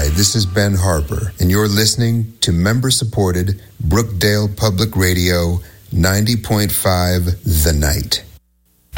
this is Ben Harper, and you're listening to member-supported Brookdale Public Radio 90.5 The Night.